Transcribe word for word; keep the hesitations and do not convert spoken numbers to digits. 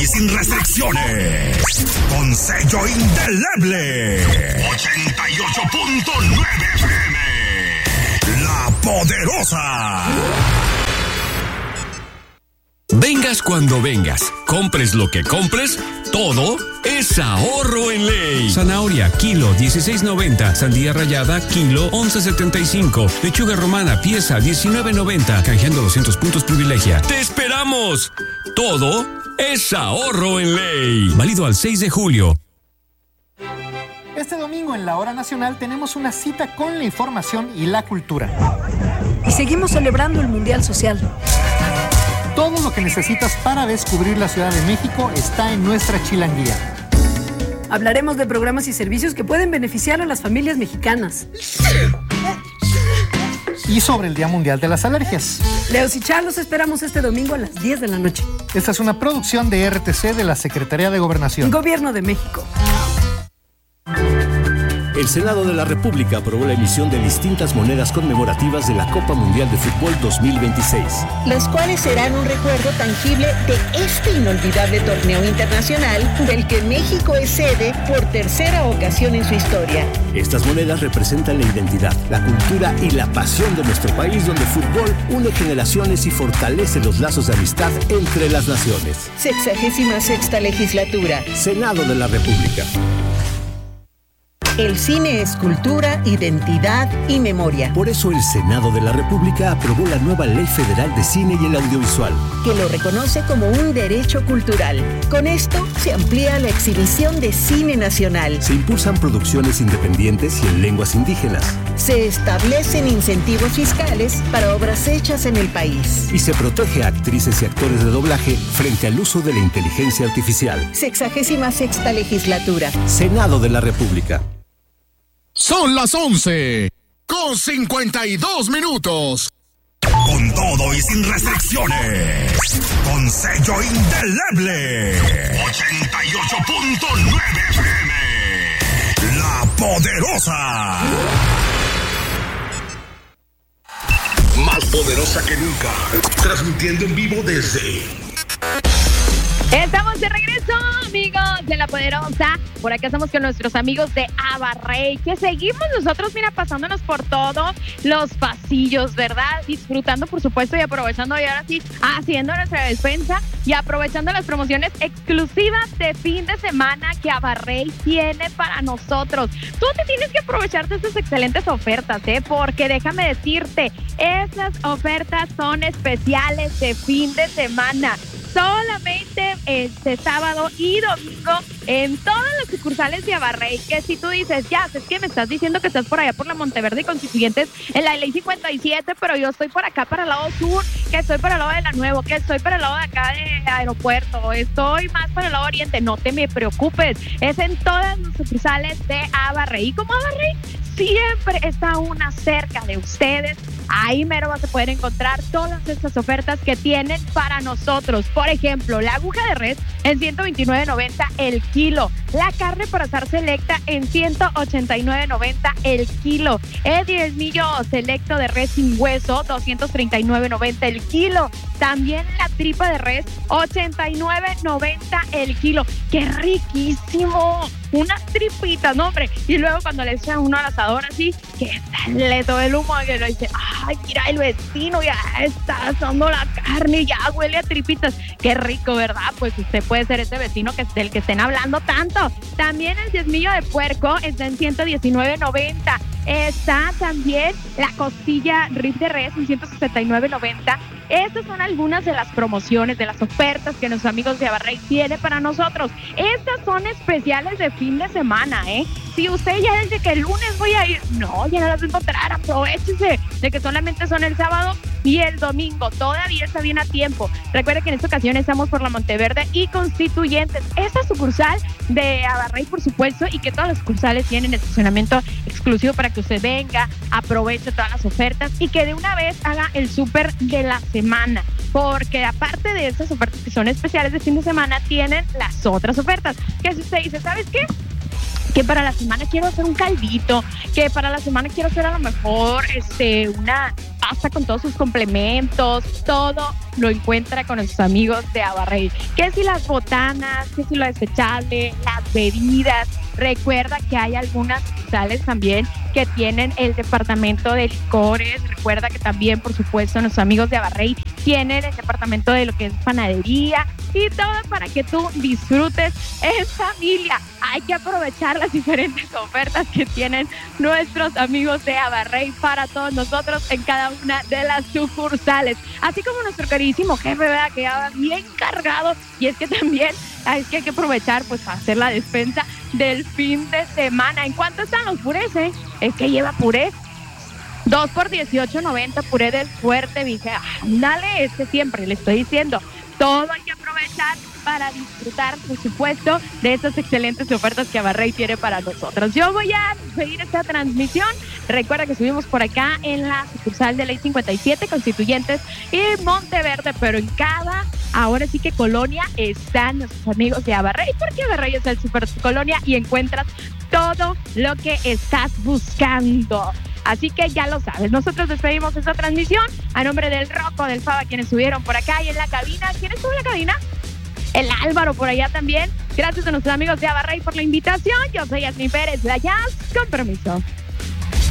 sin restricciones. Con sello indeleble. ochenta y ocho punto nueve F M. La Poderosa. Vengas cuando vengas, compres lo que compres, todo es ahorro en ley. Zanahoria, kilo dieciséis noventa. Sandía rallada, kilo once setenta y cinco. Lechuga romana, pieza diecinueve noventa. Canjeando doscientos puntos privilegia. ¡Te esperamos! Todo es ahorro en ley. Válido al seis de julio. Este domingo en la Hora Nacional tenemos una cita con la información y la cultura. Y seguimos celebrando el Mundial Social. Todo lo que necesitas para descubrir la Ciudad de México está en nuestra chilanguía. Hablaremos de programas y servicios que pueden beneficiar a las familias mexicanas. Y sobre el Día Mundial de las Alergias. Leos y Char los esperamos este domingo a las diez de la noche. Esta es una producción de R T C de la Secretaría de Gobernación. Gobierno de México. El Senado de la República aprobó la emisión de distintas monedas conmemorativas de la Copa Mundial de Fútbol dos mil veintiséis. Las cuales serán un recuerdo tangible de este inolvidable torneo internacional del que México es sede por tercera ocasión en su historia. Estas monedas representan la identidad, la cultura y la pasión de nuestro país, donde el fútbol une generaciones y fortalece los lazos de amistad entre las naciones. Sexagésima sexta legislatura. Senado de la República. El cine es cultura, identidad y memoria. Por eso el Senado de la República aprobó la nueva Ley Federal de Cine y el Audiovisual, que lo reconoce como un derecho cultural. Con esto se amplía la exhibición de cine nacional. Se impulsan producciones independientes y en lenguas indígenas. Se establecen incentivos fiscales para obras hechas en el país. Y se protege a actrices y actores de doblaje frente al uso de la inteligencia artificial. Sexagésima sexta legislatura. Senado de la República. Son las once con cincuenta y dos minutos. Con todo y sin restricciones. Con sello indeleble. ochenta y ocho punto nueve F M. La Poderosa. Más poderosa que nunca. Transmitiendo en vivo desde... Estamos de regreso, amigos de La Poderosa. Por acá estamos con nuestros amigos de Abarrey, que seguimos nosotros, mira, pasándonos por todos los pasillos, ¿verdad? Disfrutando, por supuesto, y aprovechando, y ahora sí, haciendo nuestra despensa y aprovechando las promociones exclusivas de fin de semana que Abarrey tiene para nosotros. Tú te tienes que aprovechar de estas excelentes ofertas, ¿eh? Porque déjame decirte, esas ofertas son especiales de fin de semana. Solamente este sábado y domingo en todas las sucursales de Abarrey. Que si tú dices, ya, es que me estás diciendo que estás por allá por la Monteverde y Constituyentes en la ley cincuenta y siete, pero yo estoy por acá para el lado sur, que estoy para el lado de la Nuevo, que estoy para el lado de acá de aeropuerto, estoy más para el lado oriente, no te me preocupes, es en todas las sucursales de Abarrey. Y como Abarrey siempre está una cerca de ustedes, ahí mero vas a poder encontrar todas estas ofertas que tienen para nosotros. Por ejemplo, la aguja de res en ciento veintinueve noventa el kilo. La carne para asar selecta en ciento ochenta y nueve noventa el kilo. El diezmillo selecto de res sin hueso, doscientos treinta y nueve noventa el kilo. También la tripa de res, ochenta y nueve noventa el kilo. ¡Qué riquísimo! Unas tripitas, no, hombre. Y luego cuando le echan uno al asador así, que sale todo el humo, que lo dice, ay, mira, el vecino ya está asando la carne, ya huele a tripitas. Qué rico, ¿verdad? Pues usted puede ser ese vecino que del que estén hablando tanto. También el diezmillo de puerco está en ciento diecinueve noventa. Está también la costilla rib de res en ciento sesenta y nueve noventa. Estas son algunas de las promociones, de las ofertas que nuestros amigos de Abarrey tienen para nosotros. Estas son especiales de fin de semana, ¿eh? Si usted ya dice que el lunes voy a ir, no, ya no las va a encontrar, aprovechese de que solamente son el sábado y el domingo, todavía está bien a tiempo. Recuerde que en esta ocasión estamos por la Monteverde y Constituyentes. Esta sucursal de Abarrey, por supuesto, y que todas las sucursales tienen estacionamiento exclusivo para que usted venga, aproveche todas las ofertas y que de una vez haga el súper de la semana. Porque aparte de estas ofertas que son especiales de fin de semana, tienen las otras ofertas. Que si usted dice, ¿sabes qué? que para la semana quiero hacer un caldito, que para la semana quiero hacer a lo mejor este, una pasta con todos sus complementos, todo lo encuentra con nuestros amigos de Abarrey. Que si las botanas, que si lo desechable, las bebidas. Recuerda que hay algunas sucursales también que tienen el departamento de licores. Recuerda que también, por supuesto, nuestros amigos de Abarrey tienen el departamento de lo que es panadería y todo para que tú disfrutes en familia. Hay que aprovechar las diferentes ofertas que tienen nuestros amigos de Abarrey para todos nosotros en cada una de las sucursales. Así como nuestro queridísimo jefe, ¿verdad? Que ya va bien cargado, y es que también es que hay que aprovechar pues para hacer la despensa del fin de semana. ¿En cuánto están los purés, eh? Es que lleva puré dos por dieciocho noventa, puré del Fuerte, dije, dale, este siempre le estoy diciendo, todo hay que aprovechar para disfrutar, por supuesto, de estas excelentes ofertas que Abarrey tiene para nosotros. Yo voy a seguir esta transmisión. Recuerda que subimos por acá en la sucursal de Ley cincuenta y siete, Constituyentes y Monteverde, pero en cada, ahora sí que colonia, están nuestros amigos de Abarrey, porque Abarrey es el super colonia y encuentras todo lo que estás buscando. Así que ya lo sabes, nosotros despedimos esta transmisión a nombre del Rocco, del Faba, quienes estuvieron por acá y en la cabina. ¿Quién estuvo en la cabina? El Álvaro por allá también. Gracias a nuestros amigos de Abarrey por la invitación. Yo soy Yasmin Pérez, la Jazz. Con permiso.